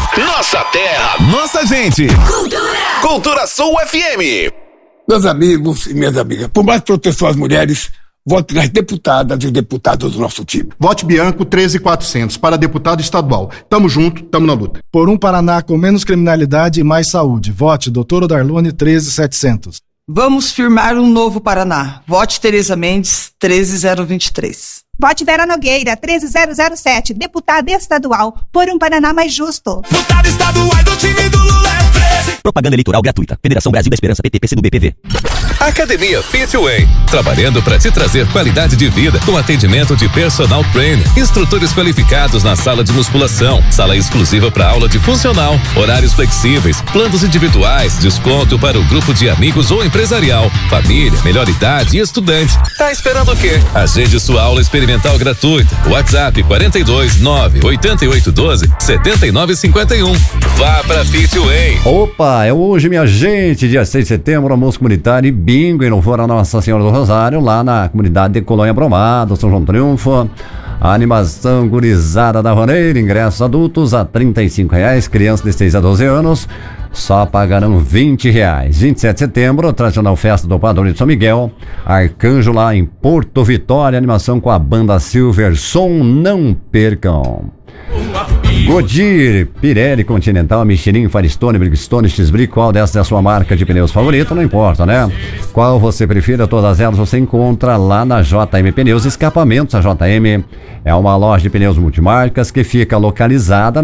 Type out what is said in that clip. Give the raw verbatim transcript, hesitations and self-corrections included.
Nossa terra, nossa gente. Cultura. Cultura Sul F M. Meus amigos e minhas amigas, por mais proteção às mulheres, vote nas deputadas e deputados do nosso time. Vote Bianco treze mil e quatrocentos para deputado estadual. Tamo junto, tamo na luta. Por um Paraná com menos criminalidade e mais saúde. Vote doutor Darlone treze mil e setecentos. Vamos firmar um novo Paraná. Vote Tereza Mendes treze mil vinte e três. Vote Vera Nogueira treze mil sete, deputada estadual, por um Paraná mais justo. Deputada estadual do time do Lula é treze. Propaganda eleitoral gratuita. Federação Brasil da Esperança, P T, P C do B, P V. Academia Fitway, trabalhando para te trazer qualidade de vida com atendimento de personal trainer, instrutores qualificados na sala de musculação, sala exclusiva para aula de funcional, horários flexíveis, planos individuais, desconto para o grupo de amigos ou empresarial, família, melhor idade e estudante. Tá esperando o quê? Agende sua aula experimental gratuita. WhatsApp quarenta e dois, nove, oitenta e oito, doze, setenta e nove, cinquenta e um. Vá pra Fitway. Opa, é hoje, minha gente, dia seis de setembro, almoço comunitário e bingo em louvor a Nossa Senhora do Rosário, lá na comunidade de Colônia Bromado, São João Triunfo. A animação gurizada da Roneira, ingressos adultos a trinta e cinco reais, crianças de seis a doze anos só pagarão vinte reais. vinte e sete de setembro, tradicional festa do Padroeiro de São Miguel, Arcanjo lá em Porto Vitória, animação com a banda Silver Som, não percam. Goodyear, Pirelli, Continental, Michelin, Firestone, Bridgestone, X-Brake, qual dessas é a sua marca de pneus favorita? Não importa, né? Qual você prefira, todas elas você encontra lá na J M Pneus Escapamentos. A J M é uma loja de pneus multimarcas que fica localizada